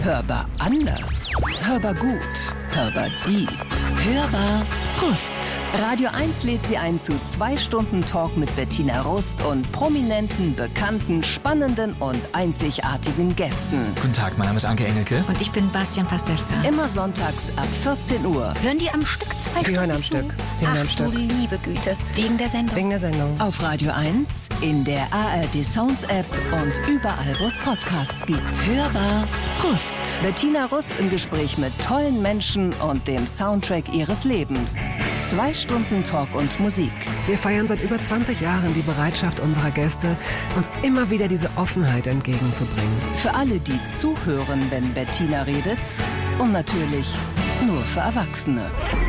Hörbar anders, hörbar gut, hörbar deep, hörbar Rust. Radio 1 lädt Sie ein zu 2 Stunden Talk mit Bettina Rust und prominenten, bekannten, spannenden und einzigartigen Gästen. Guten Tag, mein Name ist Anke Engelke. Und ich bin Bastian Pastewka. Immer sonntags ab 14 Uhr. Hören die am Stück 2 Stunden? Die hören am Stück. Ach du liebe Güte. Wegen der Sendung? Wegen der Sendung. Auf Radio 1, in der ARD Sounds App und überall, wo es Podcasts gibt. Hörbar Rust. Bettina Rust im Gespräch mit tollen Menschen und dem Soundtrack ihres Lebens. 2 Stunden Talk und Musik. Wir feiern seit über 20 Jahren die Bereitschaft unserer Gäste, uns immer wieder diese Offenheit entgegenzubringen. Für alle, die zuhören, wenn Bettina redet. Und natürlich nur für Erwachsene.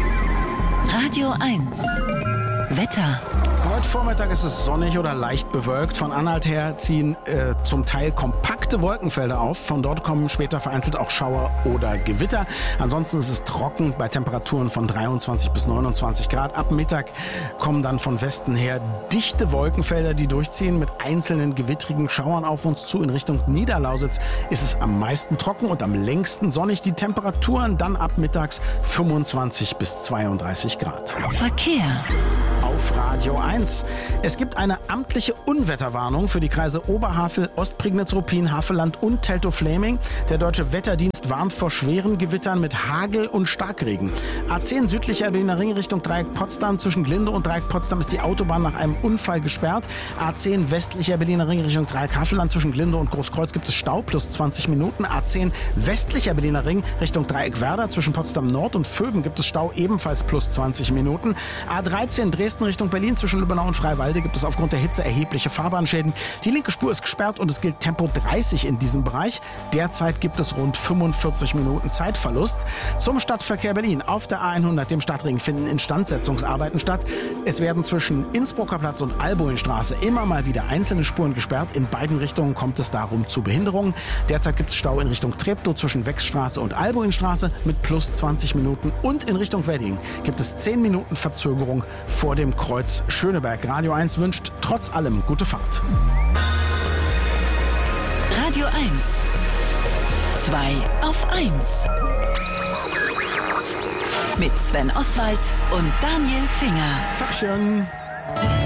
Radio 1. Wetter. Heute Vormittag ist es sonnig oder leicht bewölkt. Von Anhalt her ziehen zum Teil kompakte Wolkenfelder auf. Von dort kommen später vereinzelt auch Schauer oder Gewitter. Ansonsten ist es trocken bei Temperaturen von 23 bis 29 Grad. Ab Mittag kommen dann von Westen her dichte Wolkenfelder, die durchziehen mit einzelnen gewittrigen Schauern auf uns zu. In Richtung Niederlausitz ist es am meisten trocken und am längsten sonnig. Die Temperaturen dann ab mittags 25 bis 32 Grad. Verkehr. Auf Radio 1. Es gibt eine amtliche Unwetterwarnung für die Kreise Oberhavel, Ostprignitz, Ruppin, Havelland und Teltow-Fläming. Der Deutsche Wetterdienst warnt vor schweren Gewittern mit Hagel und Starkregen. A10 südlicher Berliner Ring Richtung Dreieck Potsdam. Zwischen Glinde und Dreieck Potsdam ist die Autobahn nach einem Unfall gesperrt. A10 westlicher Berliner Ring Richtung Dreieck Havelland. Zwischen Glinde und Großkreuz gibt es Stau plus 20 Minuten. A10 westlicher Berliner Ring Richtung Dreieck Werder. Zwischen Potsdam Nord und Vöben gibt es Stau ebenfalls plus 20 Minuten. A13 Dresden Richtung Berlin. Zwischen Lübbenau und Freiwalde gibt es aufgrund der Hitze erhebliche Fahrbahnschäden. Die linke Spur ist gesperrt und es gilt Tempo 30 in diesem Bereich. Derzeit gibt es rund 45 Minuten Zeitverlust. Zum Stadtverkehr Berlin. Auf der A100, dem Stadtring, finden Instandsetzungsarbeiten statt. Es werden zwischen Innsbrucker Platz und Alboinstraße immer mal wieder einzelne Spuren gesperrt. In beiden Richtungen kommt es darum zu Behinderungen. Derzeit gibt es Stau in Richtung Treptow zwischen Wechsstraße und Alboinstraße mit plus 20 Minuten. Und in Richtung Wedding gibt es 10 Minuten Verzögerung vor dem Kreuz Schöneberg. Radio 1 wünscht trotz allem gute Fahrt. Radio 1. 2 auf 1. Mit Sven Oswald und Daniel Finger. Tagchen.